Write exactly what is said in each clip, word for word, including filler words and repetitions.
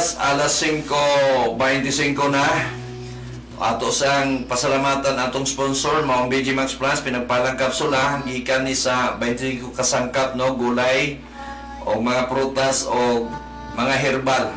oras, alas singko twenty-five na. Ato sang pasalamatan atong sponsor, maong B G Max Plus, pinagpalang kapsula, gikan ni sa twenty-five kasangkap, no, gulay, o mga prutas, o mga herbal.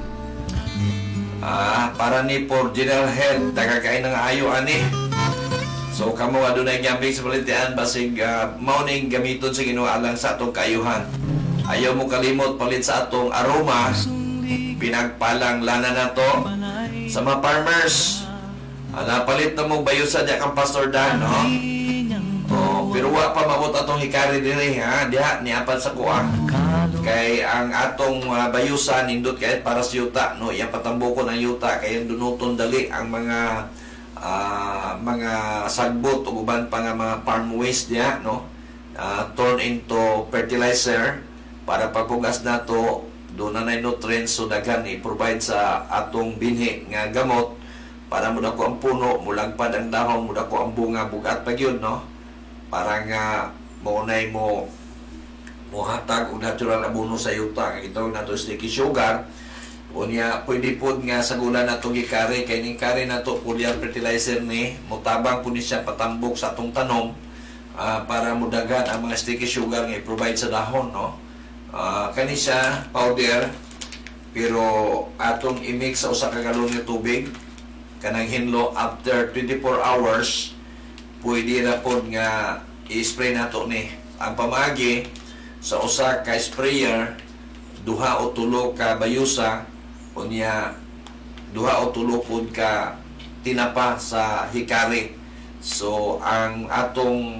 Ah, para ni for general health, tagakain ng ayo, ani. So, kamo adunay gambling sa balitian, basig uh, mauning gamiton sa ginualang sa atong kaayuhan. Ayaw mo kalimot palit sa atong aroma, pinagpalang lana na to sa mga farmers. Ala, palit na mo bayo sa diya kang Pastor Dan, no? Oh, pero wa pa mabot atong hikari din, ha? Diha, niapan sa kuha. Kay ang atong uh, bayusan, nindot kahit para sa yuta, no? Iyang patambuko ng yuta, kaya dunuton dali ang mga uh, mga sagbot o uban pa nga mga farm waste diya, no? Uh, turn into fertilizer para pagpugas na to, doon na na nutrients, so daghan i-provide sa atong binhi nga gamot para muna ko ang puno, mulagpad ang dahon, muna ko ang bunga, bugat pag yun, no? Para nga maunay mo muhatag o natural abono sa yuta. Ito na to sticky sugar. O niya, pwede po nga sa gula na itong ikari, kaya ning kari na to foliar fertilizer ni, mutabang po ni siya patambok sa atong tanom uh, para mudagan ang mga sticky sugar nga i-provide sa dahon, no? Uh, kani siya powder, pero atong i-mix sa usa ka galon nga tubig, kanang hinlo after twenty-four hours, pwede na po nga i-spray nato ni. Ang pamagi sa usa ka sprayer, duha o tulo ka bayusa, o niya duha o tulo pod ka tinapa sa hikari. So ang atong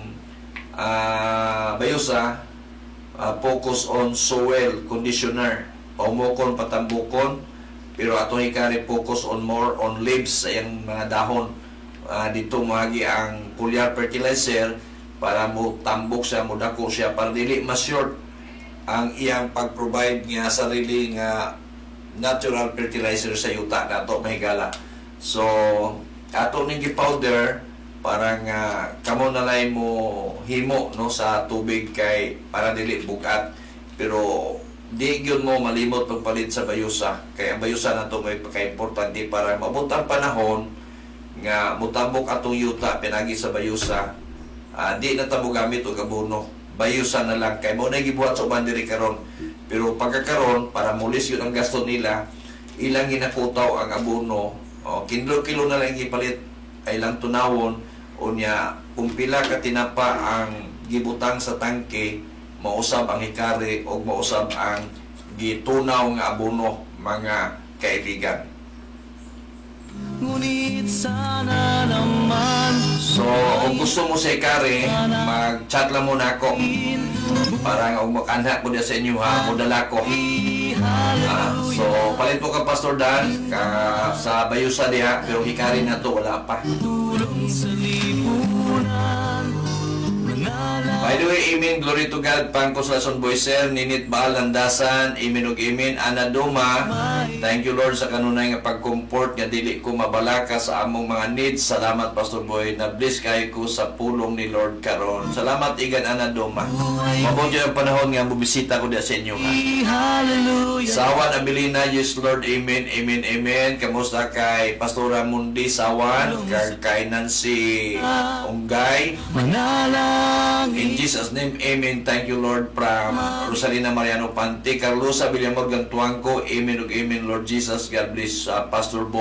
uh, bayusa uh, focus on soil conditioner, paumukon, patambukon, pero atong hikari focus on more on leaves sa iyang mga dahon. Uh, dito magi ang foliar fertilizer para mo tambok siya, mo dako siya, para dili ma-short ang iyang pag-provide nga sarili nga natural fertilizer sa yuta nato mahigala. So ato ning gi-powder para nga kamo nalay mo himo, no, sa tubig kay para dili bugat, pero di gyud mo malimot pagpalit sa bayusa, kay ang bayusa nato may pagka-importante para mabot ang panahon nga mutambok atong yuta pinagi sa bayusa. Uh, di na tamo gamit og abono, bayusa na lang, kay mo na gibuhat sa uban diri karon. Pero pagkakaron para mulis yun ang gasto nila, ilang ginakutaw ang abono, o kilo-kilo na lang ipalit, ay lang tunawon, o niya kung pila ka tinapa ang gibutang sa tangke, mausab ang hikari o mausab ang gitunaw nga abono, mga kaibigan. Ngunit sana naman. So, kung gusto mo sa hikari, mag-chat lang muna ako para nga umakanha ko sa inyo, ha, mudala ko. Uh, so, palit po ka Pastor Dan ka, sa bayusa diha, pero hikari na to wala pa. By the way, amen, glory to God, Pangkoslasyon Boyser, Ninit Baal Landasan, amen og amen, Ana Duma. Thank you Lord sa kanunay nga pag-comfort nga dili ko mabalaka sa among mga needs. Salamat Pastor Boy, na bless kayo ko sa pulong ni Lord karon. Salamat igan Ana Duma. Mabot yung panahon nga bubisita ko diya sa inyo, ha. Sawan Abilina, yes Lord, amen, amen, amen. Kamusta kay Pastora Mundi Sawan, kay Nancy Ungay. In Jesus' name, amen. Thank you, Lord. From Rosalina Mariano Pante, Carlosa Villamor Gantuangco, amen ug amen, Lord Jesus. God bless uh, Pastor Bo.